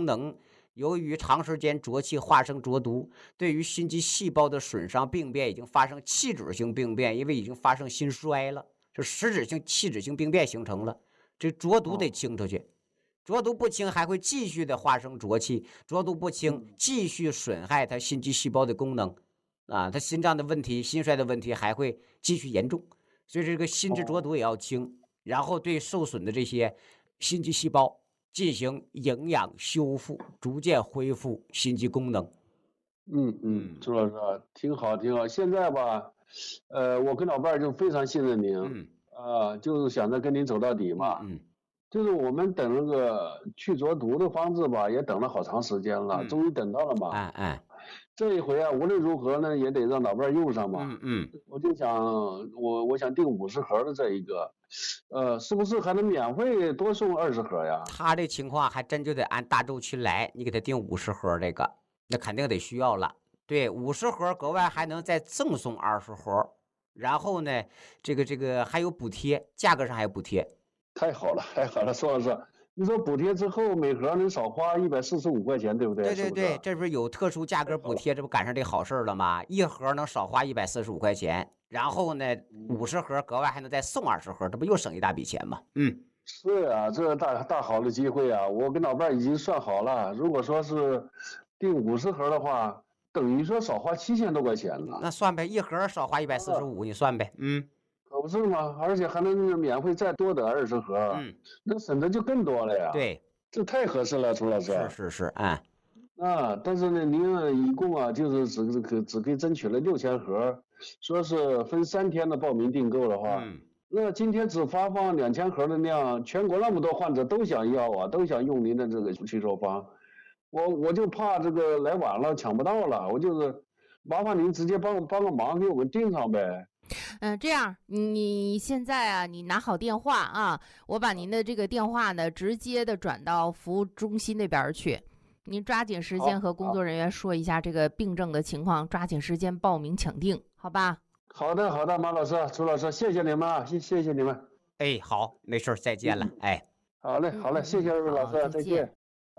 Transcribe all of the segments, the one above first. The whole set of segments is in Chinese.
功能由于长时间浊气化生浊毒，对于心肌细胞的损伤病变已经发生器质性病变，因为已经发生心衰了，就实质性器质性病变形成了。这浊毒得清出去，浊毒不清还会继续的化生浊气，浊毒不清继续损害它心肌细胞的功能啊，它心脏的问题、心衰的问题还会继续严重。所以这个心之浊毒也要清，然后对受损的这些心肌细胞进行营养修复，逐渐恢复心肌功能。 朱老师啊，挺好挺好。现在吧，我跟老伴儿就非常信任您，就是想着跟您走到底嘛。就是我们等那个去浊毒的方子吧，也等了好长时间了，终于等到了嘛。这一回啊，无论如何呢，也得让老伴儿用上嘛。我就想，我想订50盒的这一个，是不是还能免费多送20盒呀？ 他这情况还真就得按大周期来，你给他订50盒这个，那肯定得需要了。对，50盒格外还能再赠送20盒，然后呢，这个还有补贴，价格上还有补贴。 太好了，太好了，苏老师，你说补贴之后每盒能少花145块钱，对不对？ 对对对，这不是有特殊价格补贴，这不赶上这好事了吗？一盒能少花145块钱，然后呢，50盒格外还能再送20盒，这不又省一大笔钱吗？ 是啊，这大好的机会啊！我跟老伴儿已经算好了，如果说是订50盒的话，等于说少花7000多块钱呢。 那算呗，一盒少花145，你算呗。 可不是吗？而且还能免费再多得20盒，那省的就更多了呀。 对， 这太合适了，楚老师。 是， 但是呢，您一共啊，就是只给争取了6000盒，说是分3天的报名订购的话，那今天只发放2000盒的量，全国那么多患者都想要啊，都想用您的这个祛臭方，我就怕这个来晚了抢不到了，我就是麻烦您直接帮个忙，给我们订上呗。 这样你现在啊，你拿好电话啊，我把您的这个电话呢，直接的转到服务中心那边去。您抓紧时间和工作人员说一下这个病症的情况，抓紧时间报名抢订，好吧？ 好的，马老师、楚老师，谢谢你们啊，谢谢你们。 哎，好，没事，再见了，哎。 好嘞，谢谢二位老师，再见。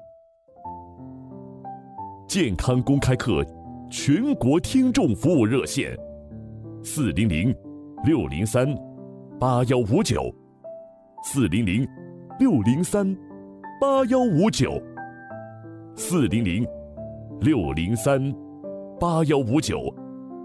健康公开课全国听众服务热线400-603-8159，400-603-8159。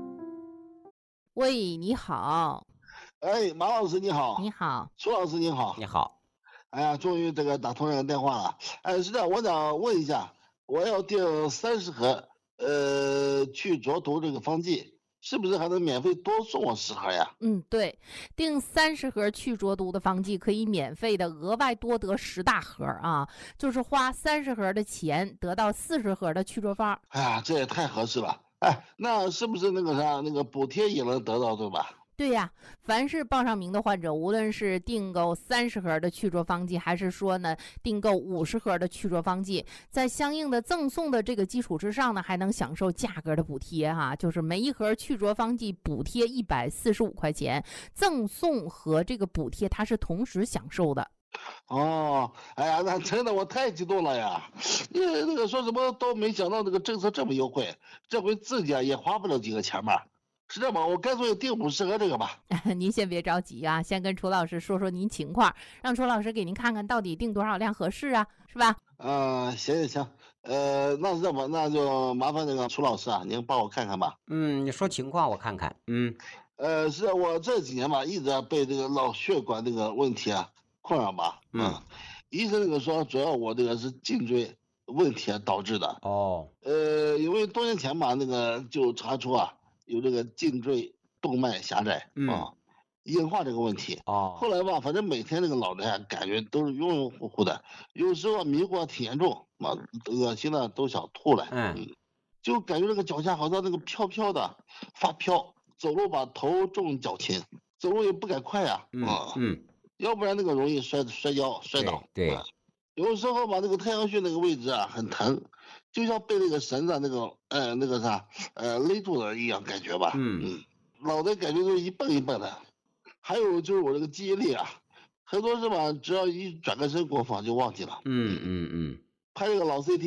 喂，你好。 哎，马老师你好。 你好。 楚老师你好。 你好。 哎呀，终于打通这个电话了。哎，是这样，我想问一下，我要订30盒去浊毒这个方剂，是不是还能免费多送我10盒呀？ 对，订30盒去浊毒的方剂可以免费的额外多得10大盒啊，就是花30盒的钱得到40盒的去浊方。 哎呀，这也太合适了。哎，那是不是那个补贴也能得到，对吧？ 对呀，凡是报上名的患者，无论是订购30盒的去浊方剂，还是说呢订购50盒的去浊方剂，在相应的赠送的这个基础之上呢，还能享受价格的补贴哈，就是每一盒去浊方剂补贴145块钱，赠送和这个补贴它是同时享受的。 哦，哎呀，那真的我太激动了呀！那个说什么都没想到这个政策这么优惠，这回自己啊也花不了几个钱吧。是这样吧，我干脆订50盒这个吧。 您先别着急啊，先跟楚老师说说您情况，让楚老师给您看看到底订多少量合适啊，是吧？ 行，那是这么，那就麻烦那个楚老师啊，您帮我看看吧。 你说情况我看看。 是我这几年吧，一直被这个脑血管这个问题啊困扰吧。医生说主要我这个是颈椎问题导致的。因为多年前吧，就查出啊。有这个颈椎动脉狭窄硬化这个问题。后来吧，反正每天脑袋感觉都是晕晕乎乎的，有时候迷糊挺严重，恶心的都想吐来。就感觉这个脚下好像飘飘的，发飘，走路吧头重脚轻，走路也不敢快呀。要不然容易摔跤摔倒。 对。 有时候吧，太阳穴位置啊很疼，就像被绳子勒住了一样感觉吧。脑袋感觉都一蹦一蹦的。还有就是我记忆力啊，很多事吧，只要一转个身给我放就忘记了。 拍老 CT。